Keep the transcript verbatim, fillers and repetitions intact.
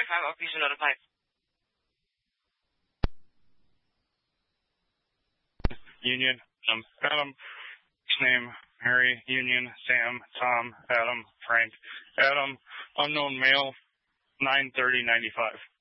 five, I'll be notified. Union, um, Adam, name, Harry, Union, Sam, Tom, Adam, Frank, Adam, unknown male, nine thirty ninety-five.